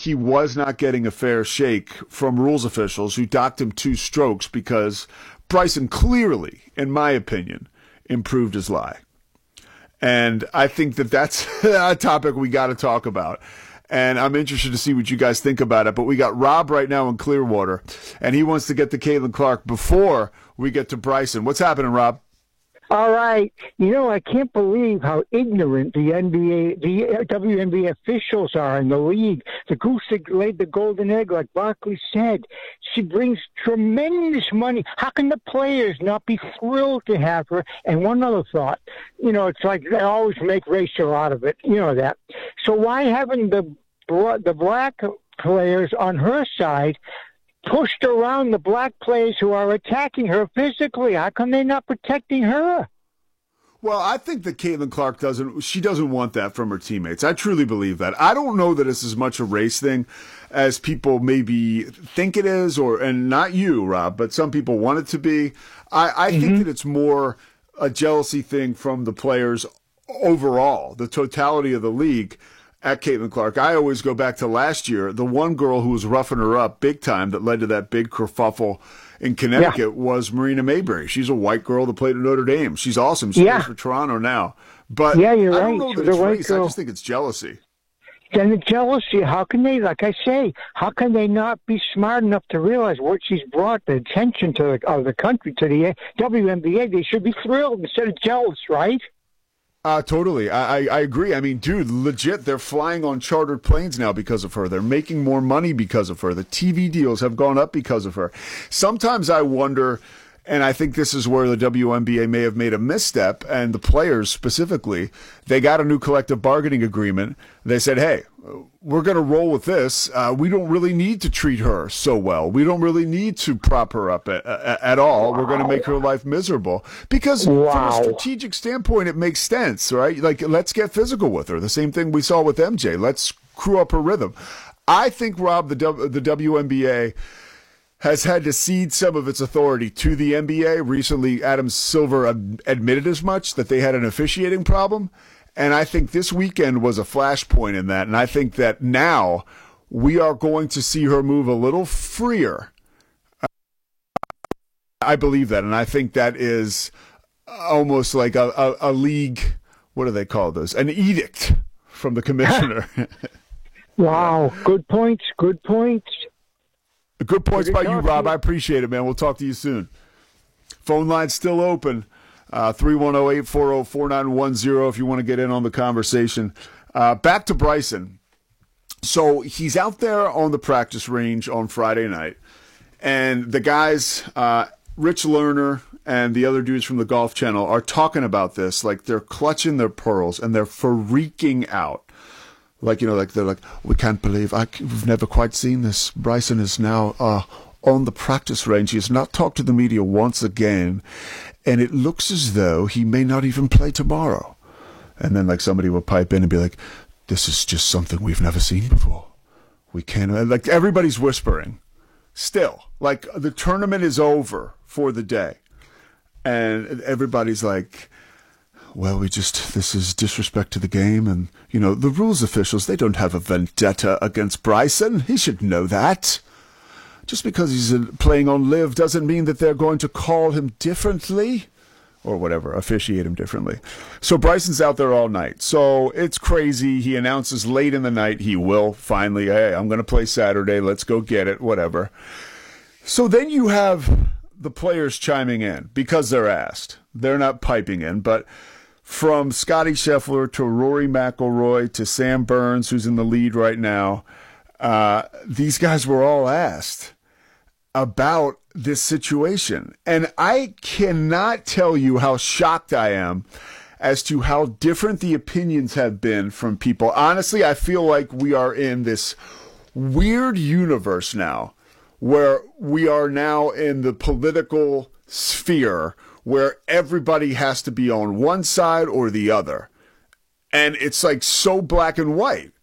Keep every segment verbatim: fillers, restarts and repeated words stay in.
he was not getting a fair shake from rules officials who docked him two strokes because Bryson clearly, in my opinion, improved his lie. And I think that that's a topic we got to talk about. And I'm interested to see what you guys think about it. But we got Rob right now in Clearwater, and he wants to get to Caitlin Clark before we get to Bryson. What's happening, Rob? All right. You know, I can't believe how ignorant the N B A, the W N B A officials are in the league. The goose that laid the golden egg, like Barkley said. She brings tremendous money. How can the players not be thrilled to have her? And one other thought, you know, it's like they always make racial out of it. You know that. So why haven't the the black players on her side pushed around the black players who are attacking her physically? How come they're not protecting her? Well, I think that Caitlin Clark doesn't, she doesn't want that from her teammates. I truly believe that. I don't know that it's as much a race thing as people maybe think it is, or, and not you, Rob, but some people want it to be. I, I mm-hmm. think that it's more a jealousy thing from the players overall, the totality of the league. At Caitlin Clark, I always go back to last year. The one girl who was roughing her up big time that led to that big kerfuffle in Connecticut yeah. was Marina Mayberry. She's a white girl that played at Notre Dame. She's awesome. She yeah. plays for Toronto now. But yeah, you're I right. don't know that the it's white race. girl. I just think it's jealousy. Then the jealousy, how can they, like I say, how can they not be smart enough to realize what she's brought, the attention to the, of the country, to the W N B A? They should be thrilled instead of jealous, right? Uh, totally. I, I, I agree. I mean, dude, legit, they're flying on chartered planes now because of her. They're making more money because of her. The T V deals have gone up because of her. Sometimes I wonder, and I think this is where the W N B A may have made a misstep, and the players specifically, they got a new collective bargaining agreement. They said, hey, we're going to roll with this. Uh, we don't really need to treat her so well. We don't really need to prop her up at, at, at all. Wow. We're going to make her life miserable. Because wow. from a strategic standpoint, it makes sense, right? Like, let's get physical with her. The same thing we saw with M J. Let's screw up her rhythm. I think, Rob, the, w- the W N B A has had to cede some of its authority to the N B A. Recently, Adam Silver ad- admitted as much, that they had an officiating problem. And I think this weekend was a flashpoint in that. And I think that now we are going to see her move a little freer. I believe that. And I think that is almost like a, a, a league, what do they call those? An edict from the commissioner. Wow. Good points. Good points. Good points by you, Rob. I appreciate it, man. We'll talk to you soon. Phone line's still open. Uh, three one zero, eight four zero, four nine one zero if you want to get in on the conversation. Uh, back to Bryson. So he's out there on the practice range on Friday night, and the guys, uh, Rich Lerner and the other dudes from the Golf Channel, are talking about this like they're clutching their pearls and they're freaking out. Like, you know, like they're like, we can't believe, I, we've never quite seen this. Bryson is now uh, on the practice range. He has not talked to the media once again. And it looks as though he may not even play tomorrow. And then, like, somebody will pipe in and be like, this is just something we've never seen before. We can't, like, everybody's whispering. Still, like, the tournament is over for the day. And everybody's like, well, we just, this is disrespect to the game. And, you know, the rules officials, they don't have a vendetta against Bryson. He should know that. Just because he's playing on live doesn't mean that they're going to call him differently or whatever, officiate him differently. So Bryson's out there all night. So it's crazy. He announces late in the night he will finally, hey, I'm going to play Saturday. Let's go get it, whatever. So then you have the players chiming in because they're asked. They're not piping in, but from Scottie Scheffler to Rory McIlroy to Sam Burns, who's in the lead right now, Uh, these guys were all asked about this situation. And I cannot tell you how shocked I am as to how different the opinions have been from people. Honestly, I feel like we are in this weird universe now where we are now in the political sphere where everybody has to be on one side or the other. And it's like so black and white.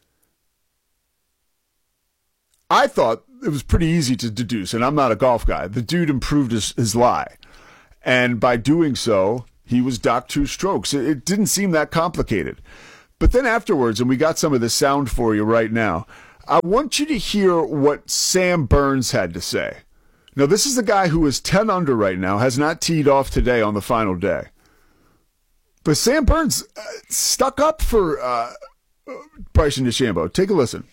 I thought it was pretty easy to deduce, and I'm not a golf guy. The dude improved his, his lie. And by doing so, he was docked two strokes. It, it didn't seem that complicated. But then afterwards, and we got some of the sound for you right now, I want you to hear what Sam Burns had to say. Now, this is the guy who is ten under right now, has not teed off today on the final day. But Sam Burns uh, stuck up for uh, Bryson DeChambeau. Take a listen.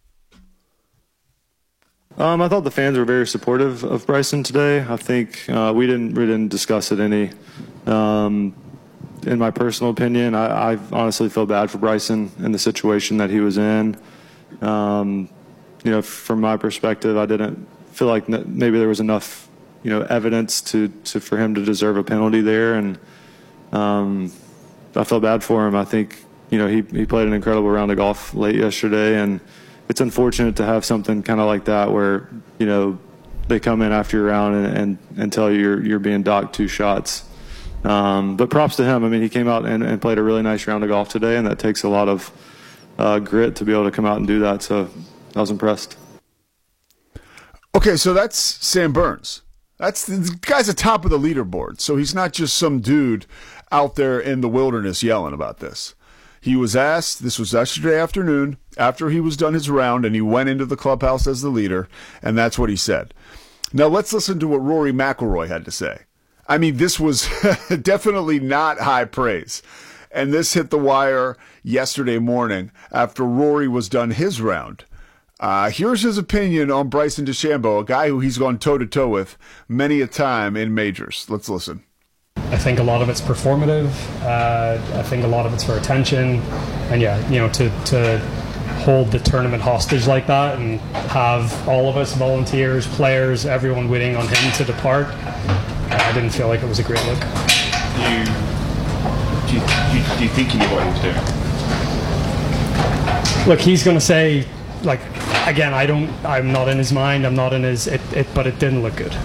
Um, I thought the fans were very supportive of Bryson today. I think uh, we didn't we didn't discuss it any. Um, in my personal opinion, I, I honestly feel bad for Bryson in the situation that he was in. Um, you know, from my perspective, I didn't feel like maybe there was enough, you know, evidence to, to for him to deserve a penalty there, and um, I felt bad for him. I think, you know, he he played an incredible round of golf late yesterday, and it's unfortunate to have something kind of like that where, you know, they come in after your round and, and, and tell you you're, you're being docked two shots. Um, but props to him. I mean, he came out and, and played a really nice round of golf today, and that takes a lot of uh, grit to be able to come out and do that. So I was impressed. Okay, so that's Sam Burns. That's the guy's at the top of the leaderboard. So he's not just some dude out there in the wilderness yelling about this. He was asked, this was yesterday afternoon, after he was done his round, and he went into the clubhouse as the leader, and that's what he said. Now let's listen to what Rory McIlroy had to say. I mean, this was definitely not high praise. And this hit the wire yesterday morning after Rory was done his round. Uh, here's his opinion on Bryson DeChambeau, a guy who he's gone toe-to-toe with many a time in majors. Let's listen. I think a lot of it's performative. Uh, I think a lot of it's for attention. And yeah, you know, to, to hold the tournament hostage like that and have all of us, volunteers, players, everyone waiting on him to depart, uh, I didn't feel like it was a great look. Do you, do you, do you, do you think he knew what he was doing? Look, he's going to say, like, again, I don't, I'm not in his mind, I'm not in his, it, it but it didn't look good.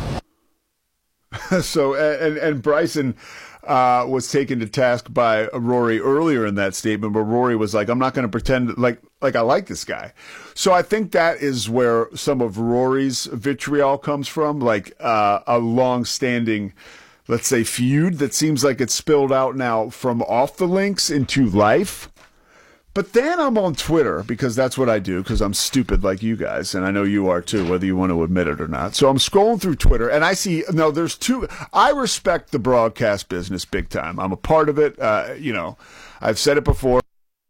So, and, and Bryson uh, was taken to task by Rory earlier in that statement, but Rory was like, I'm not going to pretend like, like I like this guy. So I think that is where some of Rory's vitriol comes from, like uh, a long-standing, let's say, feud that seems like it's spilled out now from off the links into life. But then I'm on Twitter, because that's what I do, because I'm stupid like you guys, and I know you are too, whether you want to admit it or not. So I'm scrolling through Twitter, and I see, no, there's two. I respect the broadcast business big time. I'm a part of it. Uh, you know, I've said it before.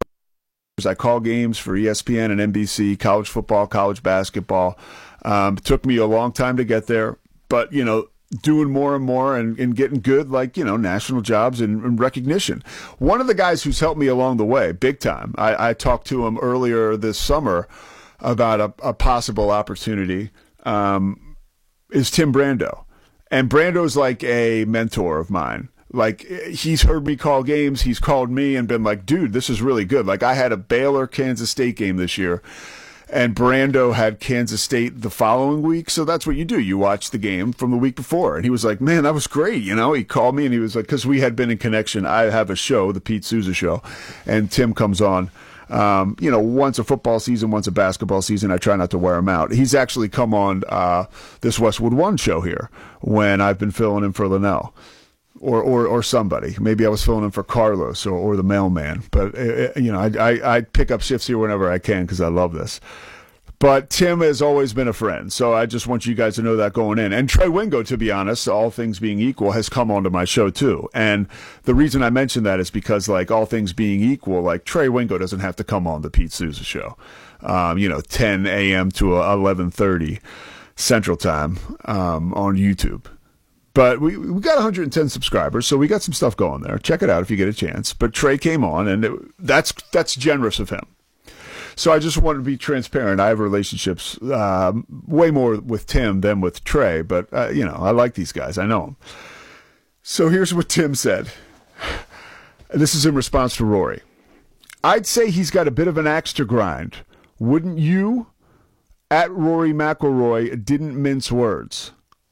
I call games for E S P N and N B C, college football, college basketball. Um, it took me a long time to get there, but, you know, doing more and more and, and getting good, like, you know, national jobs and, and recognition. One of the guys who's helped me along the way, big time, I, I talked to him earlier this summer about a, a possible opportunity, um, is Tim Brando. And Brando's like a mentor of mine. Like, he's heard me call games, he's called me and been like, dude, this is really good. Like, I had a Baylor-Kansas State game this year, and Brando had Kansas State the following week. So that's what you do. You watch the game from the week before. And he was like, man, that was great. You know, he called me and he was like, because we had been in connection. I have a show, the Pete Souza Show, and Tim comes on, um, you know, once a football season, once a basketball season. I try not to wear him out. He's actually come on uh, this Westwood One show here when I've been filling in for Linnell. Or, or or somebody. Maybe I was filling in for Carlos or, or the mailman. But, uh, you know, I, I, I pick up shifts here whenever I can because I love this. But Tim has always been a friend. So I just want you guys to know that going in. And Trey Wingo, to be honest, all things being equal, has come onto my show too. And the reason I mention that is because, like, all things being equal, like, Trey Wingo doesn't have to come on the Pete Souza Show. Um, you know, ten a.m. to eleven thirty Central Time um, on YouTube. But we we got one hundred ten subscribers, so we got some stuff going there. Check it out if you get a chance. But Trey came on, and it, that's that's generous of him. So I just wanted to be transparent. I have relationships uh, way more with Tim than with Trey, but, uh, you know, I like these guys. I know them. So here's what Tim said. This is in response to Rory. I'd say he's got a bit of an axe to grind. Wouldn't you? At Rory McIlroy didn't mince words.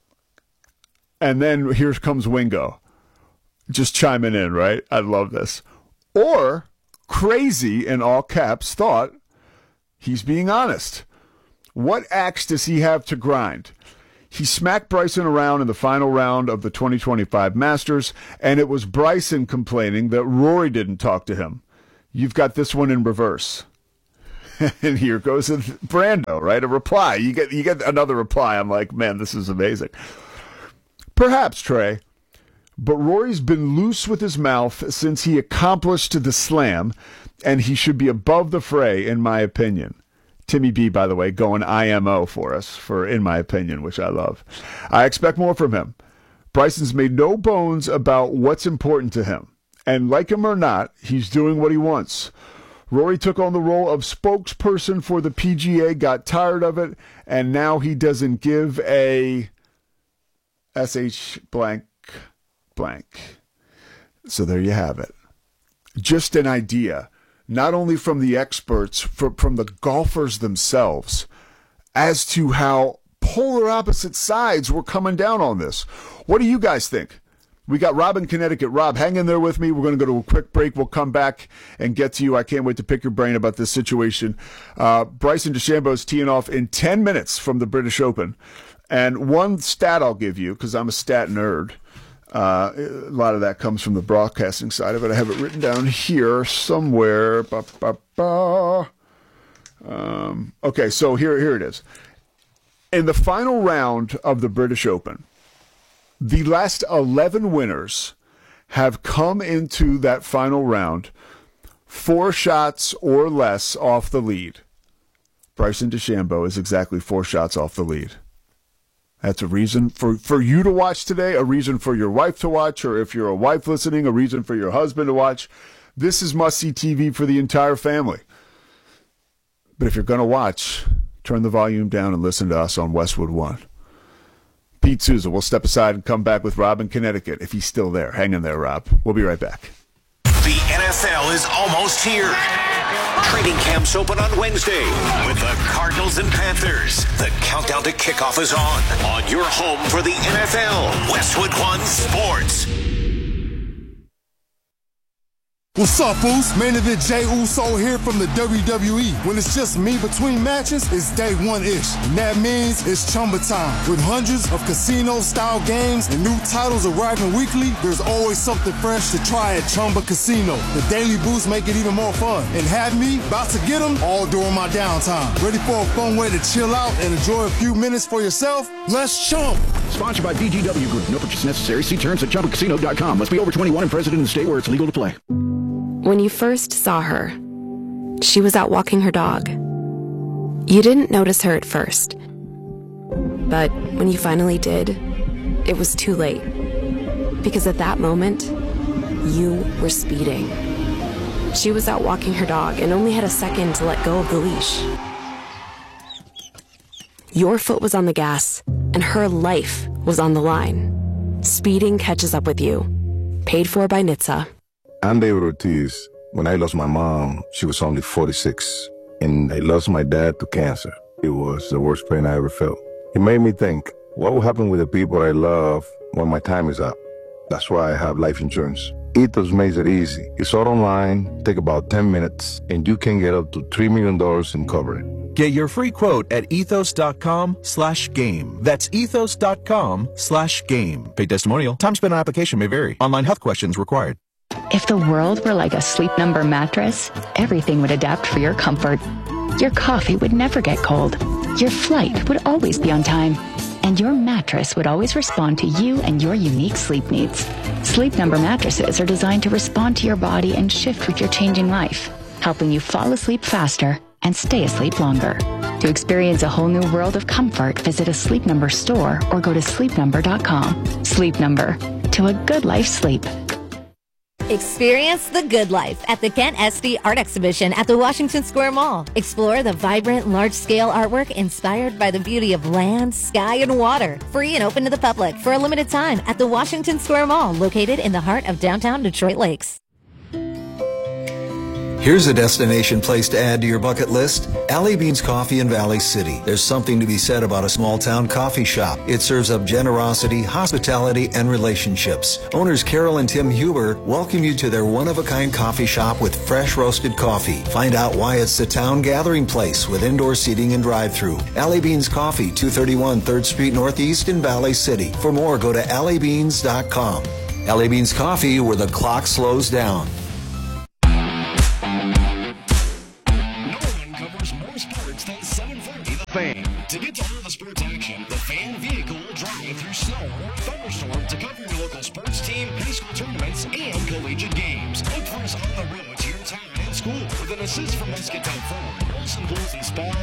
And then here comes Wingo, just chiming in, right? I love this. Or crazy, in all caps, thought he's being honest. What axe does he have to grind? He smacked Bryson around in the final round of the twenty twenty-five Masters, and it was Bryson complaining that Rory didn't talk to him. You've got this one in reverse. And here goes a Brando, right? A reply. You get you get another reply. I'm like, man, this is amazing. Perhaps, Trey, but Rory's been loose with his mouth since he accomplished the slam, and he should be above the fray, in my opinion. Timmy B, by the way, going I M O for us, for in my opinion, which I love. I expect more from him. Bryson's made no bones about what's important to him. And like him or not, he's doing what he wants. Rory took on the role of spokesperson for the P G A, got tired of it, and now he doesn't give a S H blank blank. So there you have it. Just an idea, not only from the experts, from, from the golfers themselves, as to how polar opposite sides were coming down on this. What do you guys think? We got Rob in Connecticut. Rob, hang in there with me. We're going to go to a quick break. We'll come back and get to you. I can't wait to pick your brain about this situation. Uh, Bryson DeChambeau is teeing off in ten minutes from the British Open. And one stat I'll give you, because I'm a stat nerd. Uh, a lot of that comes from the broadcasting side of it. I have it written down here somewhere. Ba, ba, ba. Um, okay, so here, here it is. In the final round of the British Open, the last eleven winners have come into that final round four shots or less off the lead. Bryson DeChambeau is exactly four shots off the lead. That's a reason for, for you to watch today, a reason for your wife to watch, or if you're a wife listening, a reason for your husband to watch. This is must-see T V for the entire family. But if you're going to watch, turn the volume down and listen to us on Westwood One. Pete Souza will step aside and come back with Rob in Connecticut if he's still there. Hang in there, Rob. We'll be right back. The N F L is almost here. Training camps open on Wednesday with the Cardinals and Panthers. The countdown to kickoff is on. On your home for the N F L, Westwood One Sports. What's up, Foos? Main event Jey Uso here from the W W E. When it's just me between matches, it's day one-ish. And that means it's Chumba time. With hundreds of casino-style games and new titles arriving weekly, there's always something fresh to try at Chumba Casino. The daily boosts make it even more fun. And have me about to get them all during my downtime. Ready for a fun way to chill out and enjoy a few minutes for yourself? Let's chump! Sponsored by B G W Group. No purchase necessary. See terms at chumba casino dot com. Must be over twenty-one and present in the state where it's legal to play. When you first saw her, she was out walking her dog. You didn't notice her at first. But when you finally did, it was too late. Because at that moment, you were speeding. She was out walking her dog and only had a second to let go of the leash. Your foot was on the gas, and her life was on the line. Speeding catches up with you. Paid for by N H T S A. I'm David Ortiz. When I lost my mom, she was only forty-six, and I lost my dad to cancer. It was the worst pain I ever felt. It made me think, what will happen with the people I love when my time is up? That's why I have life insurance. Ethos makes it easy. It's all online, take about ten minutes, and you can get up to three million dollars in coverage. Get your free quote at ethos.com slash game. That's ethos.com slash game. Paid testimonial. Time spent on application may vary. Online health questions required. If the world were like a Sleep Number mattress, everything would adapt for your comfort. Your coffee would never get cold. Your flight would always be on time. And your mattress would always respond to you and your unique sleep needs. Sleep Number mattresses are designed to respond to your body and shift with your changing life, helping you fall asleep faster and stay asleep longer. To experience a whole new world of comfort, visit a Sleep Number store or go to sleep number dot com. Sleep Number. To a good life sleep. Experience the good life at the Kent Esty Art Exhibition at the Washington Square Mall. Explore the vibrant, large-scale artwork inspired by the beauty of land, sky, and water. Free and open to the public for a limited time at the Washington Square Mall, located in the heart of downtown Detroit Lakes. Here's a destination place to add to your bucket list. Alley Beans Coffee in Valley City. There's something to be said about a small-town coffee shop. It serves up generosity, hospitality, and relationships. Owners Carol and Tim Huber welcome you to their one-of-a-kind coffee shop with fresh roasted coffee. Find out why it's the town gathering place with indoor seating and drive-thru. Alley Beans Coffee, two thirty-one third Street Northeast in Valley City. For more, go to alley beans dot com. Alley Beans Coffee, where the clock slows down. Fan. To get to all the sports action, the Fan vehicle will drive through snow or thunderstorm to cover your local sports team, high school tournaments, and collegiate games. Look for us on the road to your town and school with an assist from Muscatel Ford, Olson Pools and Spa,